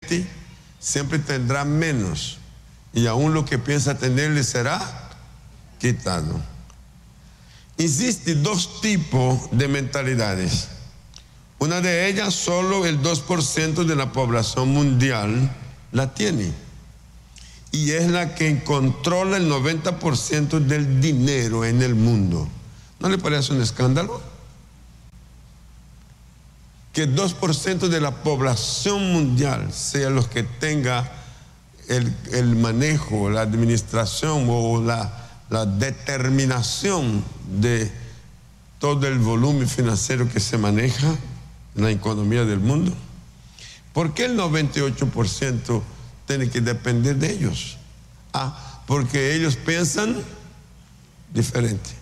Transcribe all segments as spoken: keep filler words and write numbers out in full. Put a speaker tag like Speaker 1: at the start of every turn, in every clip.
Speaker 1: diferente siempre tendrá menos, y aún lo que piensa tener le será quitado. Existen dos tipos de mentalidades. Una de ellas solo el dos por ciento de la población mundial la tiene, y es la que controla el noventa por ciento del dinero en el mundo. ¿No le parece un escándalo? Que el dos por ciento de la población mundial sea los que tenga el, el manejo, la administración o la, la determinación de todo el volumen financiero que se maneja en la economía del mundo. ¿Por qué el noventa y ocho por ciento tiene que depender de ellos? Ah, porque ellos piensan diferente.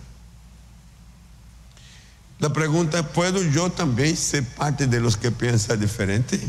Speaker 1: La pregunta es, ¿puedo yo también ser parte de los que piensan diferente?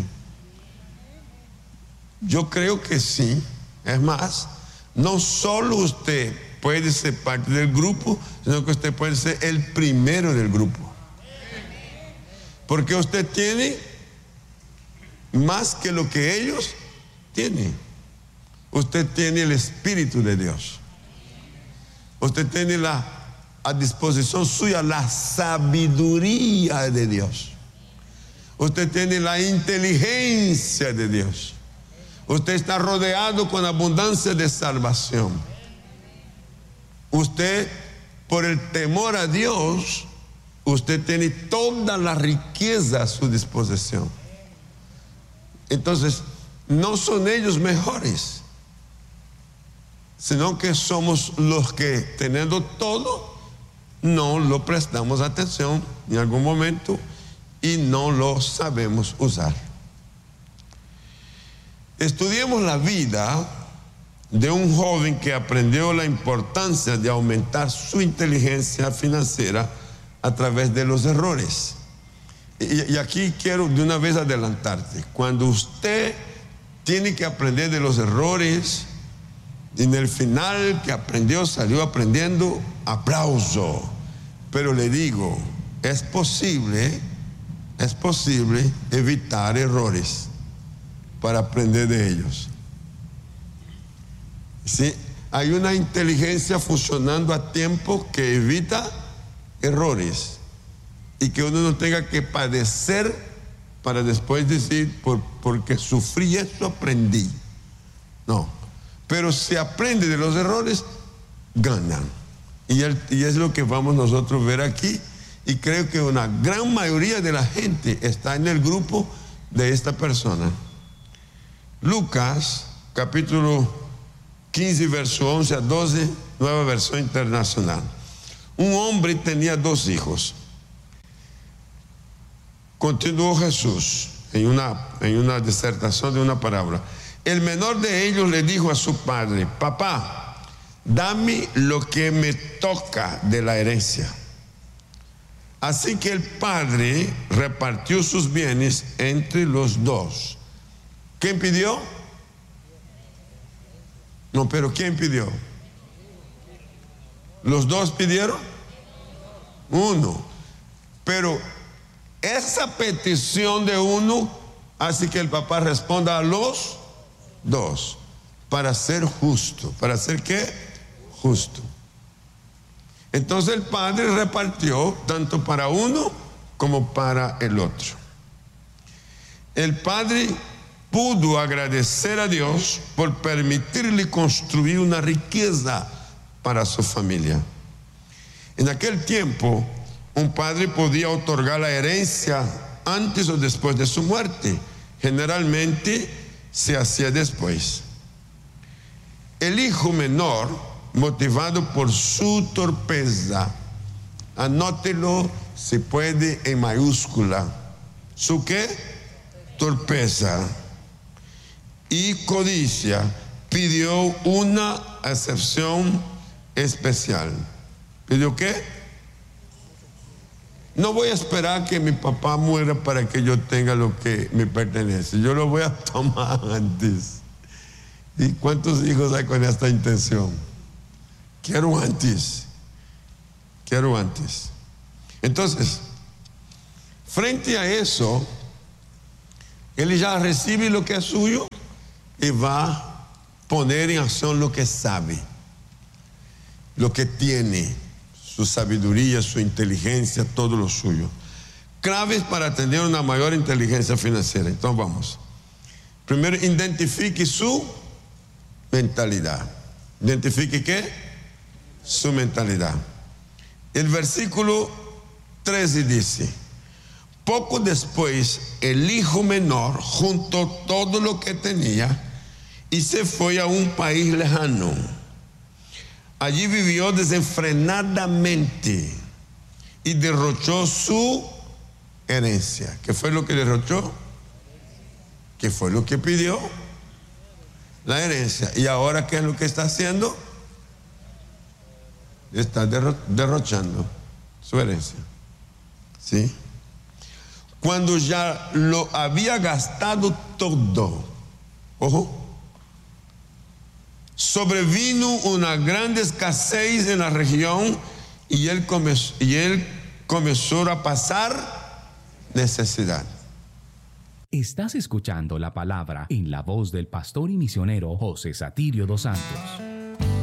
Speaker 1: Yo creo que sí. Es más, no solo usted puede ser parte del grupo, sino que usted puede ser el primero del grupo. Porque usted tiene más que lo que ellos tienen. Usted tiene el Espíritu de Dios. Usted tiene la a disposición suya la sabiduría de Dios. Usted tiene la inteligencia de Dios. Usted está rodeado con abundancia de salvación. Usted, por el temor a Dios, usted tiene toda la riqueza a su disposición. Entonces, no son ellos mejores, sino que somos los que, teniendo todo, no lo prestamos atención en algún momento y no lo sabemos usar. Estudiemos la vida de un joven que aprendió la importancia de aumentar su inteligencia financiera a través de los errores. Y, y aquí quiero de una vez adelantarte. Cuando usted tiene que aprender de los errores, y en el final que aprendió, salió aprendiendo, aplauso. Pero le digo, es posible, es posible evitar errores para aprender de ellos. ¿Sí? Hay una inteligencia funcionando a tiempo que evita errores y que uno no tenga que padecer para después decir, por, porque sufrí esto aprendí. No. Pero si aprende de los errores, ganan. Y, el, y es lo que vamos nosotros a ver aquí. Y creo que una gran mayoría de la gente está en el grupo de esta persona. Lucas, capítulo quince, verso once a doce, nueva versión internacional. Un hombre tenía dos hijos. Continuó Jesús en una, en una disertación de una parábola. El menor de ellos le dijo a su padre: papá, dame lo que me toca de la herencia. Así que el padre repartió sus bienes entre los dos. ¿Quién pidió? No, pero ¿quién pidió? ¿Los dos pidieron? Uno. Pero esa petición de uno hace que el papá responda a los dos, para ser justo. ¿Para ser qué? Justo. Entonces el padre repartió tanto para uno como para el otro. El padre pudo agradecer a Dios por permitirle construir una riqueza para su familia. En aquel tiempo, un padre podía otorgar la herencia antes o después de su muerte. Generalmente se hacía después. El hijo menor, motivado por su torpeza, anótelo si puede en mayúscula, ¿su qué? Torpeza y codicia, pidió una excepción especial. ¿Pidió qué? No voy a esperar que mi papá muera para que yo tenga lo que me pertenece. Yo lo voy a tomar antes. ¿Y cuántos hijos hay con esta intención? Quiero antes. Quiero antes. Entonces, frente a eso, Ele já recebe lo que é suyo e vai poner em ação lo que sabe, lo que tiene, su sabiduría, su inteligencia, todo lo suyo. Claves para tener una mayor inteligencia financiera. Então vamos. Primeiro, identifique su mentalidad. Identifique qué? Su mentalidad. El versículo treze dice: poco después el hijo menor juntó todo lo que tenía y se fue a un país lejano. Allí vivió desenfrenadamente y derrochó su herencia. ¿Qué fue lo que derrochó? ¿Qué fue lo que pidió? La herencia. ¿Y ahora qué es lo que está haciendo? Está derro derrochando su herencia. ¿Sí? Cuando ya lo había gastado todo, ojo, sobrevino una gran escasez en la región y él comenzó, y él comenzó a pasar necesidad.
Speaker 2: Estás escuchando la palabra en la voz del pastor y misionero José Satirio dos Santos.